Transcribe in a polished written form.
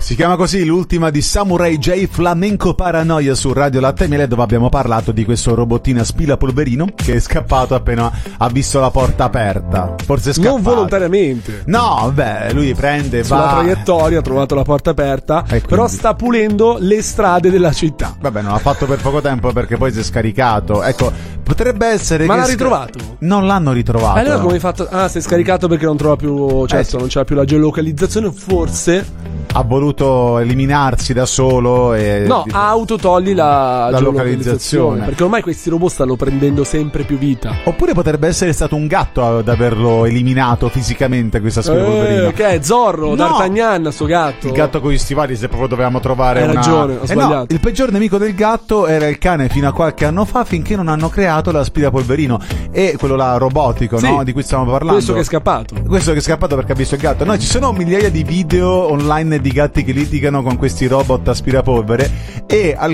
Si chiama così l'ultima di Samurai J, Flamenco Paranoia, su Radio Latte e Miele, dove abbiamo parlato di questo robottino aspirapolverino che è scappato appena ha visto la porta aperta. Forse è scappato. Non volontariamente. No, beh, lui prende, sulla va... traiettoria ha trovato la porta aperta, però sta pulendo le strade della città. Vabbè, non l'ha fatto per poco tempo perché poi si è scaricato. Ecco, potrebbe essere ma che... l'ha ritrovato? Non l'hanno ritrovato. Allora come hai fatto? Ah, si è scaricato perché non trova più, certo, non c'era più la geolocalizzazione, forse... Ha voluto eliminarsi da solo e... No, autotogli la localizzazione. Perché ormai questi robot stanno prendendo sempre più vita. Oppure potrebbe essere stato un gatto ad averlo eliminato fisicamente, questo aspirapolverino. Che è Zorro, no, D'Artagnan, sto gatto. Il gatto con gli stivali, se proprio dovevamo trovare Hai ragione, ho sbagliato. No, il peggior nemico del gatto era il cane fino a qualche anno fa, finché non hanno creato l'aspirapolverino. E quello là robotico, sì, no? Di cui stiamo parlando. Questo che è scappato. Questo che è scappato perché ha visto il gatto. No, ci sono migliaia di video online di gatti che litigano con questi robot aspirapolvere, e